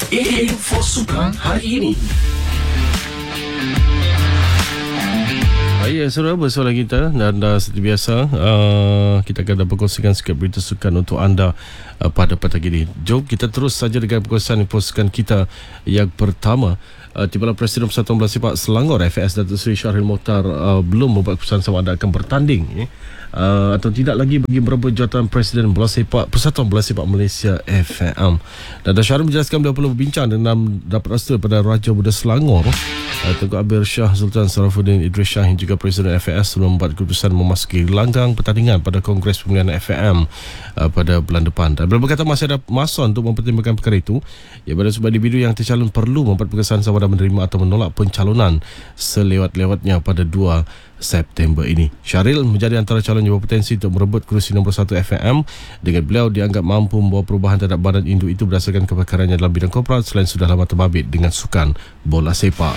Info Sukan hari ini. Ya, saudara, bersama kita dan seperti biasa kita akan berkongsikan sikit berita sukan untuk anda pada petang ini. Jom kita terus saja dengan perkongsian info sukan kita yang pertama. Timbalan Presiden Persatuan Bola Sepak Selangor FAS Datuk Seri Syahril Mokhtar belum membuat keputusan sama ada akan bertanding atau tidak lagi bagi merebut jawatan Presiden Bola Sepak Persatuan Bola Sepak Malaysia FAM. Dan Syahril menjelaskan beliau perlu berbincang dengan dapat restu pada Raja Muda Selangor Tengku Abir Shah Sultan Sarafuddin Idris Shah yang juga Presiden FAS sebelum membuat keputusan memasuki langgang pertandingan pada Kongres Pemilihan FAM pada bulan depan. Dan beliau berkata masih ada masa untuk mempertimbangkan perkara itu. Ya, pada sebuah individu yang tercalon perlu membuat keputusan sama ada menerima atau menolak pencalonan selewat-lewatnya pada 2 September ini. Syahril menjadi antara calon yang berpotensi untuk merebut kerusi nombor 1 FAM dengan beliau dianggap mampu membawa perubahan terhadap badan induk itu berdasarkan kepakarannya dalam bidang korporat selain sudah lama terbabit dengan sukan bola sepak.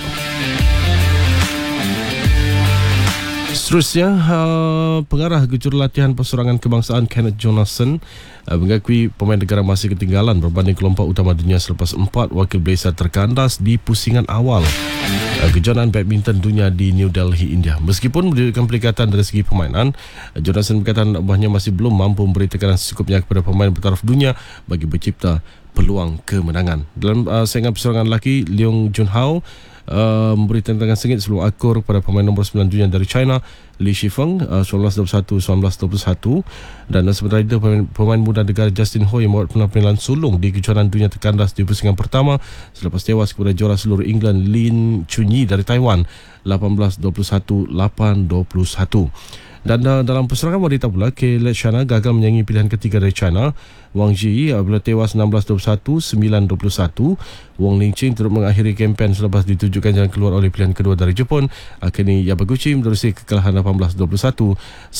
Seterusnya, pengarah kejurulatihan persorangan kebangsaan Kenneth Jonasson mengakui pemain negara masih ketinggalan berbanding kelompok utama dunia selepas 4 wakil Malaysia terkandas di pusingan awal kejohanan badminton dunia di New Delhi, India. Meskipun menunjukkan peningkatan dari segi permainan, Jonasson berkata anak buahnya masih belum mampu memberi tekanan secukupnya kepada pemain bertaraf dunia bagi mencipta peluang kemenangan. Dalam saingan persorangan lelaki, Leong Junhao memberi tentangan sengit sebelum akur kepada pemain nombor 9 dunia dari China, Li Shifeng, 1921-1921. Dan sementara itu pemain muda negara Justin Ho yang membuat penampilan sulung di kejuaraan dunia terkandas di pusingan pertama selepas tewas kepada juara seluruh England Lin Chunyi dari Taiwan 18-21-8-21. Dan dalam persorangan wanita pula, Kayla Shana gagal menyaingi pilihan ketiga dari China, Wang Ji, bila tewas 16-21, 9-21. Wong Lingqing turut mengakhiri kempen selepas ditujukan jalan keluar oleh pilihan kedua dari Jepun, Akane Yamaguchi menerusi kekalahan 18-21,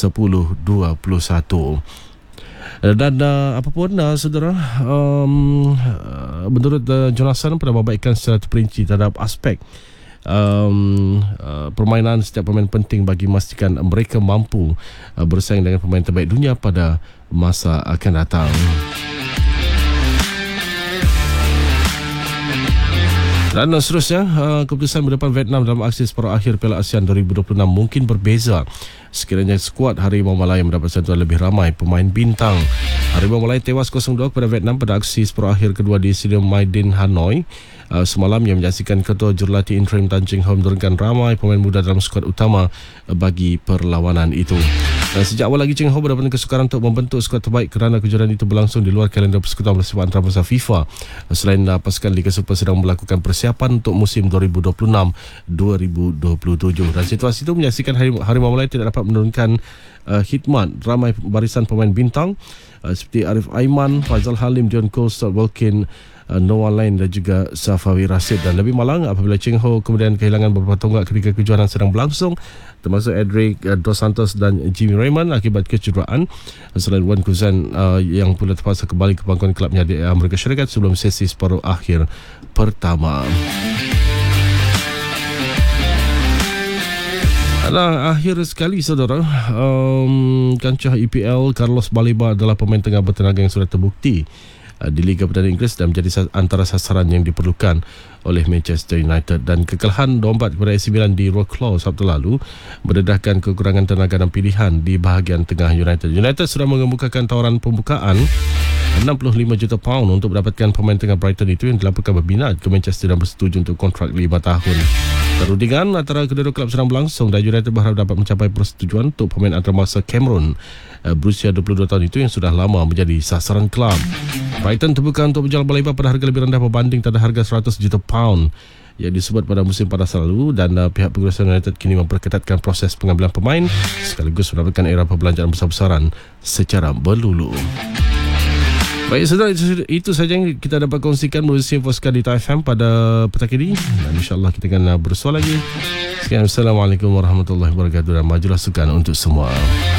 10-21. Dan apapun saudara, menurut Jonasson pada membaikan secara terperinci terhadap aspek permainan setiap pemain penting bagi memastikan mereka mampu bersaing dengan pemain terbaik dunia pada masa akan datang. Dan seterusnya, keputusan berdepan Vietnam dalam aksi separuh akhir Piala ASEAN 2026 mungkin berbeza sekiranya skuad Harimau Malaya mendapat sentuhan lebih ramai pemain bintang. Harimau Malaya tewas 0-2 kepada Vietnam pada aksi separuh akhir kedua di Stadium Maidin Hanoi semalam yang menyaksikan ketua jurulatih interim Tan Cheng Ho menurunkan ramai pemain muda dalam skuad utama bagi perlawanan itu. Dan sejak awal lagi Cheng Ho berdapat kesukaran untuk membentuk skuad terbaik kerana kejuaraan itu berlangsung di luar kalender Persekutuan Bola Sepak Antarabangsa FIFA. Selain pasukan Liga Super sedang melakukan persiapan untuk musim 2026-2027. Dan situasi itu menyaksikan Harimau Malaya tidak dapat menurunkan khidmat ramai barisan pemain bintang seperti Arif Aiman, Faizal Halim, John Cole, Stuart Wilkin, Noah Lane dan juga Safawi Rashid. Dan lebih malang apabila Cheng Ho kemudian kehilangan beberapa tonggak ketika kejuaraan sedang berlangsung, termasuk Edric Dos Santos dan Jimmy Raymond akibat kecederaan. Selain Wan Kuzan yang pula terpaksa kembali ke pangkuan kelabnya di Amerika Syarikat sebelum sesi separuh akhir pertama. Akhir sekali saudara, kancah EPL, Carlos Baleba adalah pemain tengah bertenaga yang sudah terbukti di Liga Perdana Inggeris dan menjadi antara sasaran yang diperlukan oleh Manchester United. Dan kekalahan 2-4 kepada AC Milan di Wroclaw Sabtu lalu mendedahkan kekurangan tenaga dan pilihan di bahagian tengah United. United sudah mengemukakan tawaran pembukaan 65 juta pound untuk mendapatkan pemain tengah Brighton itu yang dilaporkan berminat ke Manchester dan bersetuju untuk kontrak 5 tahun. Perundingan antara kedua-dua kelab sedang berlangsung dan United berharap dapat mencapai persetujuan untuk pemain antarabangsa Cameroon berusia 22 tahun itu yang sudah lama menjadi sasaran kelab. Brighton terbuka untuk menjual Baleba pada harga lebih rendah berbanding terhadap harga 100 juta pound yang disebut pada musim panas lalu. Dan pihak pengurusan United kini memperketatkan proses pengambilan pemain sekaligus mendapatkan era perbelanjaan besar-besaran secara berlulu. Baik saudara, itu sahaja yang kita dapat kongsikan melalui info sukan di TFM pada petang ini. Dan insyaAllah kita akan bersua lagi. Sekian, Assalamualaikum warahmatullahi wabarakatuh dan majulah sukan untuk semua.